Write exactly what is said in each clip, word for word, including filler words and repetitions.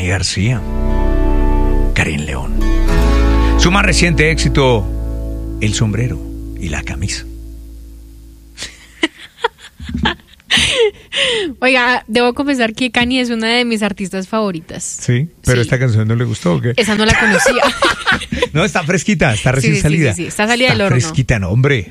Cani García, Karin León. Su más reciente éxito, El sombrero y la camisa. Oiga, debo confesar que Cani es una de mis artistas favoritas. Sí, pero sí. ¿Esta canción no le gustó o qué? Esa no la conocía. No, está fresquita, está recién sí, sí, salida. Sí, sí, sí, está salida del horno. Fresquita, no, hombre,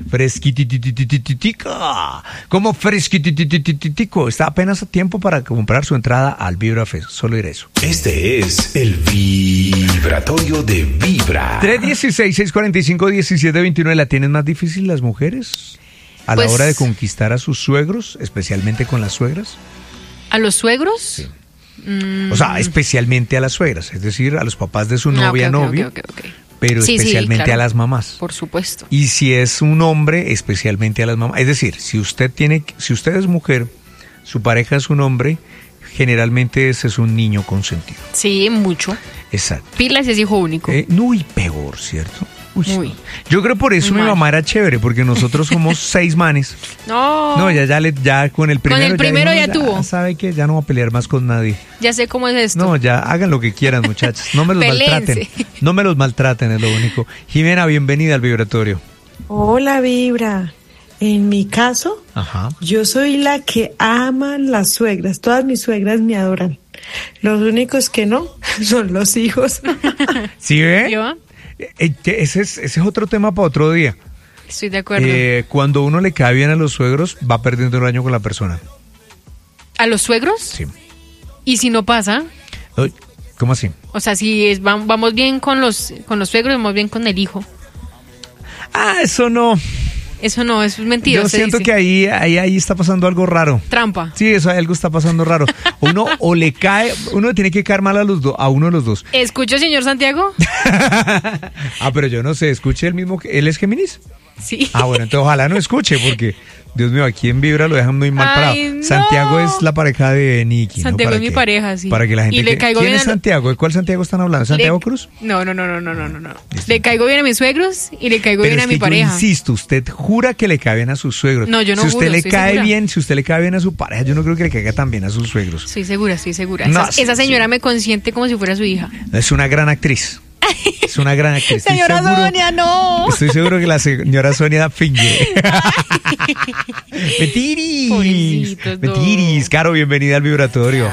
fresquitititititica. ¿Cómo fresquititititico? Está apenas a tiempo para comprar su entrada al Vibra Fest. Solo diré eso. Este es el vibratorio de Vibra. tres dieciséis, seiscientos cuarenta y cinco, diecisiete veintinueve. ¿La tienen más difícil las mujeres a pues, la hora de conquistar a sus suegros, especialmente con las suegras? ¿A los suegros? Sí. Mm. O sea, especialmente a las suegras, es decir, a los papás de su novia, ah, okay, novio, okay, okay, okay. pero sí, especialmente sí, claro. a las mamás. Por supuesto. Y si es un hombre, especialmente a las mamás. Es decir, si usted tiene, si usted es mujer, su pareja es un hombre, generalmente ese es un niño consentido. Sí, mucho. Exacto. Pilas es hijo único. Eh, no, y peor, ¿cierto? Uy, Uy. Yo creo por eso Muy mi mal. mamá era chévere, porque nosotros somos seis manes. No. No, ya, ya, le, ya con el primero. Con el primero ya, ya, tuvo. ya sabe que ya no va a pelear más con nadie. Ya sé cómo es esto. No, ya hagan lo que quieran, muchachos. No me los maltraten. No me los maltraten, es lo único. Jimena, bienvenida al vibratorio. Hola, Vibra. En mi caso, Ajá. yo soy la que ama las suegras. Todas mis suegras me adoran. Los únicos que no son los hijos. ¿Sí ve? ¿Yo? Eh, ese, es, ese es otro tema para otro día. Estoy de acuerdo. Eh, cuando uno le cae bien a los suegros, va perdiendo el año con la persona. ¿A los suegros? Sí. ¿Y si no pasa? Uy, ¿cómo así? O sea, si es, vamos bien con los, con los suegros, vamos bien con el hijo. Ah, eso no. Eso no, eso es mentira. Yo siento dice. que ahí, ahí, ahí está pasando algo raro. Trampa. Sí, eso algo está pasando raro. Uno o le cae, uno tiene que caer mal a los dos, a uno de los dos. ¿Escucho, señor Santiago? Ah, pero yo no sé, escuche el mismo, que él es Géminis. Sí. Ah, bueno, entonces ojalá no escuche, porque Dios mío, aquí en Vibra lo dejan muy mal Ay, parado. no. Santiago es la pareja de Nicky, ¿no? Santiago Para es mi que- pareja, sí. Para que la gente... Y le que- caigo ¿Quién bien es a lo- Santiago? ¿De cuál Santiago están hablando? ¿Santiago Le- Cruz? No, no, no, no, no, no, no, no. Le caigo bien a mis suegros y le caigo Pero bien es a que mi pareja. yo insisto, usted jura que le cae bien a sus suegros. No, yo no Si usted juro, le estoy cae segura. bien, si usted le cae bien a su pareja, yo no creo que le caiga tan bien a sus suegros. Estoy segura, estoy segura. No, esa sí, esa señora sí. me consiente como si fuera su hija. Es una gran actriz. Es una gran actriz. Estoy Señora seguro- Sonia, no. Estoy seguro que la señora Sonia finge. Mentiris. Pobrecitos, no. Mentiris. Caro, bienvenida al vibratorio.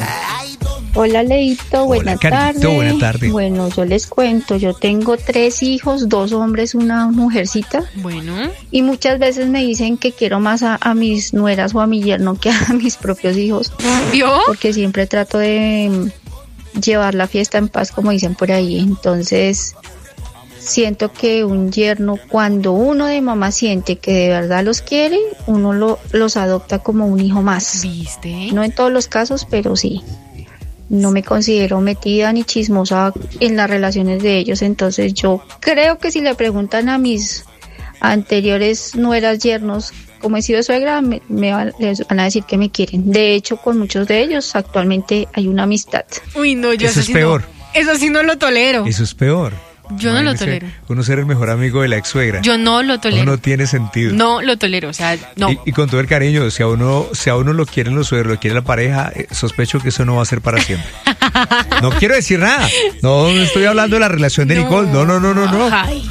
Hola, Leito, buenas Carito, tardes. buena tarde. Bueno, yo les cuento, yo tengo tres hijos, dos hombres, una mujercita, Bueno, y muchas veces me dicen que quiero más a, a mis nueras o a mi yerno que a mis propios hijos, ¿vio? porque siempre trato de mm, llevar la fiesta en paz, como dicen por ahí. Entonces, siento que un yerno, cuando uno de mamá siente que de verdad los quiere, uno lo, los adopta como un hijo más. ¿Viste? No en todos los casos, pero sí. No me considero metida ni chismosa en las relaciones de ellos, entonces yo creo que si le preguntan a mis anteriores nueras, yernos, como he sido suegra, me, me van, les van a decir que me quieren. De hecho, con muchos de ellos actualmente hay una amistad. Uy, no, yo Eso es sí peor. No, eso sí no lo tolero. Eso es peor. Yo no lo Imagínese tolero. Uno ser el mejor amigo de la ex suegra. Yo no lo tolero. No tiene sentido. No lo tolero, o sea, no. Y, y con todo el cariño, si a uno, si a uno lo quieren los suegros, lo quiere la pareja, eh, sospecho que eso no va a ser para siempre. No quiero decir nada. No, no estoy hablando de la relación de No. Nicole. No, no, no, no, no. Ay.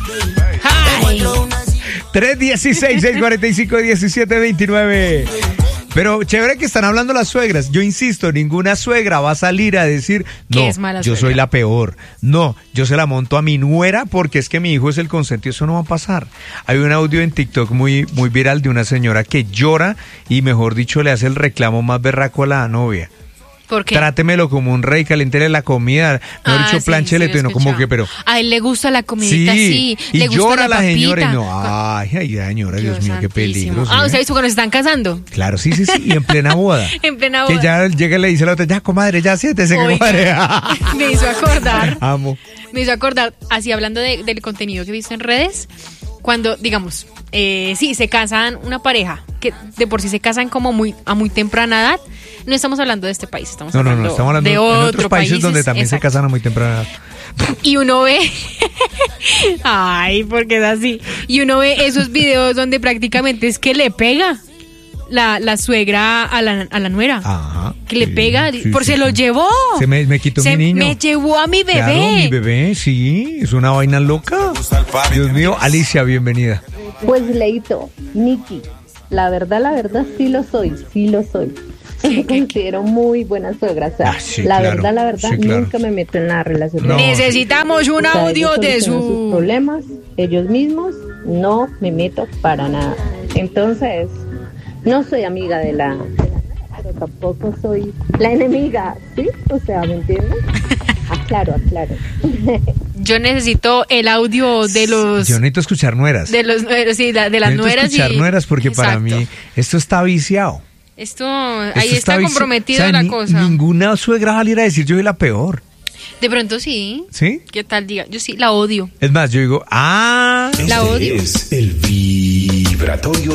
Ay. tres dieciséis, seiscientos cuarenta y cinco, diecisiete veintinueve. Pero chévere que están hablando las suegras. Yo insisto, ninguna suegra va a salir a decir, Que no, es mala yo suegra. soy la peor. No, yo se la monto a mi nuera porque es que mi hijo es el consentido. Eso no va a pasar. Hay un audio en TikTok muy, muy viral de una señora que llora y, mejor dicho, le hace el reclamo más berraco a la novia. ¿Por qué? Trátemelo como un rey, caléntele la comida, mejor Ah, dicho, sí, planchele, sí, lo he no, como escuchado. que, pero... A él le gusta la comidita, sí. y le gusta llora la la señora y papita. no, ay, ay, señora, Dios, mío, qué santísimo. peligro. Ah, ¿sí? ¿usted ha visto cuando se están casando? Claro, sí, sí, sí, y en plena boda. En plena Que boda. ya llega y le dice a la otra, ya, comadre, ya siéntese, Oiga, comadre. me hizo acordar. Amo. Me hizo acordar, así hablando de- del contenido que he visto en redes, cuando, digamos, eh, sí, se casan una pareja, que de por sí se casan como muy a muy temprana edad. No estamos hablando de este país, estamos No, no, hablando, no, estamos hablando de en otro otros países donde también exacto. se casan a muy temprana edad. Y uno ve, ay, porque es así. Y uno ve esos videos donde prácticamente es que le pega. la, la suegra a la, a la nuera. Ajá. Que le Sí, pega, sí, por sí, se lo sí. llevó. Se me, me quitó Se mi niño. me llevó a mi bebé. Claro, mi bebé, sí, es una vaina loca. Dios mío, Alicia, bienvenida. Pues Leito, Nikki, la verdad, la verdad sí lo soy, sí lo soy. Me considero muy buena suegra, o sea, Ah, sí, la claro, verdad, la verdad, sí, claro. nunca me meto en la relación. No. Necesitamos un O sea, audio ellos de solucionan sus su... problemas, ellos mismos, no me meto para nada. Entonces, no soy amiga de la, de la pero tampoco soy la enemiga, ¿sí? O sea, ¿me entiendes? Aclaro, aclaro. Yo necesito el audio de los... Yo necesito escuchar nueras. De los nueros, sí, de, de las Necesito nueras escuchar y... nueras porque para Exacto. mí esto está viciado. Esto, Esto ahí está vici- comprometida o sea, la ni- cosa. Ninguna suegra va a salir a decir yo soy la peor. De pronto sí. ¿Sí? ¿Qué tal diga? Yo sí, la odio. Es más, yo digo, ah... La Este odio. es el vibratorio